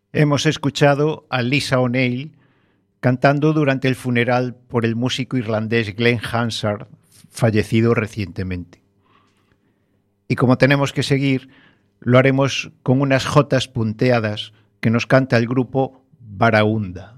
Hemos escuchado a Lisa O'Neill cantando durante el funeral por el músico irlandés Glenn Hansard, fallecido recientemente. Y como tenemos que seguir, lo haremos con unas jotas punteadas que nos canta el grupo Barahunda.